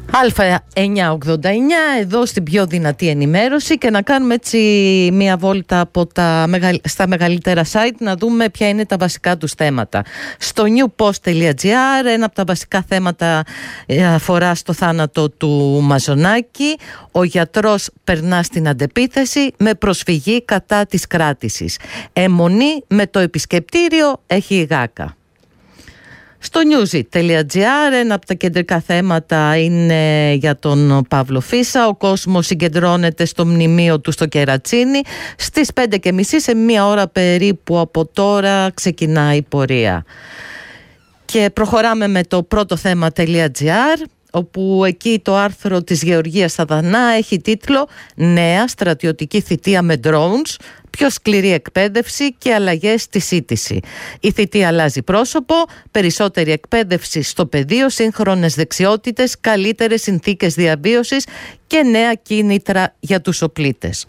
Α989, εδώ στην πιο δυνατή ενημέρωση, και να κάνουμε έτσι μία βόλτα από στα μεγαλύτερα site, να δούμε ποια είναι τα βασικά τους θέματα. Στο newpost.gr ένα από τα βασικά θέματα αφορά στο θάνατο του Μαζονάκη. Ο γιατρός περνά στην αντεπίθεση με προσφυγή κατά της κράτησης. Αιμονή με το επισκεπτήριο έχει γάκα. Στο newsit.gr ένα από τα κεντρικά θέματα είναι για τον Παύλο Φίσα. Ο κόσμος συγκεντρώνεται στο μνημείο του στο Κερατσίνι. Στις 5:30, σε μία ώρα περίπου από τώρα, ξεκινάει η πορεία. Και προχωράμε με το πρώτο θέμα.gr, όπου εκεί το άρθρο της Γεωργίας Σαδανά έχει τίτλο «Νέα στρατιωτική θητεία με drones, πιο σκληρή εκπαίδευση και αλλαγές στη σύντηση». Η θητεία αλλάζει πρόσωπο, περισσότερη εκπαίδευση στο πεδίο, σύγχρονες δεξιότητες, καλύτερες συνθήκες διαβίωσης και νέα κίνητρα για τους οπλίτες.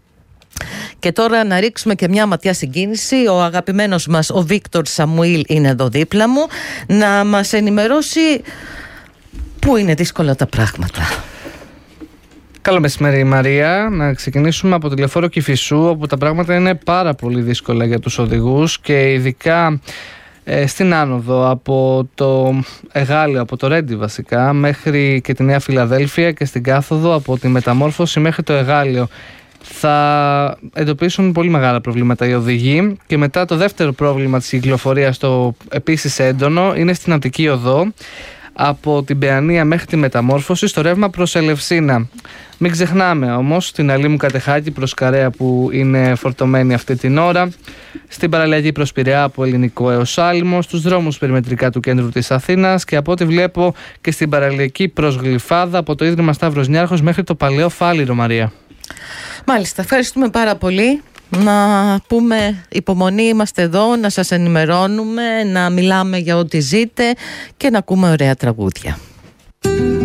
Και τώρα να ρίξουμε και μια ματιά στην κίνηση. Ο αγαπημένος μας, ο Βίκτορ Σαμουήλ, είναι εδώ δίπλα μου να μας ενημερώσει πού είναι δύσκολα τα πράγματα. Καλό μεσημέρι, Μαρία. Να ξεκινήσουμε από τη Λεωφόρο Κηφισού, όπου τα πράγματα είναι πάρα πολύ δύσκολα για τους οδηγούς και ειδικά στην άνοδο από το Εγάλεο, από το Ρέντι βασικά, μέχρι και τη Νέα Φιλαδέλφια, και στην κάθοδο από τη Μεταμόρφωση μέχρι το Εγάλεο. Θα εντοπίσουν πολύ μεγάλα προβλήματα οι οδηγοί. Και μετά το δεύτερο πρόβλημα της κυκλοφορίας, το επίσης έντονο, είναι στην Αττική Οδό, από την Παιανία μέχρι τη Μεταμόρφωση, στο ρεύμα προς Ελευσίνα. Μην ξεχνάμε όμως την Αλήμου Κατεχάκη προς Καρέα, που είναι φορτωμένη αυτή την ώρα, στην παραλιακή προς Πειραιά από Ελληνικό έως Άλυμο, στους δρόμους περιμετρικά του κέντρου της Αθήνας και από ό,τι βλέπω και στην παραλιακή προς Γλυφάδα, από το Ίδρυμα Σταύρος Νιάρχος μέχρι το Παλαιό Φάληρο, Μαρία. Μάλιστα, ευχαριστούμε πάρα πολύ. Να πούμε υπομονή, είμαστε εδώ να σας ενημερώνουμε, να μιλάμε για ό,τι ζείτε και να ακούμε ωραία τραγούδια.